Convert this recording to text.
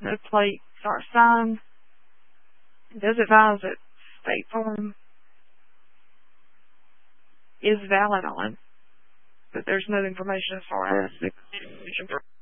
no plate or sign. It does advise that State Farm is valid on, but there's no information as far as the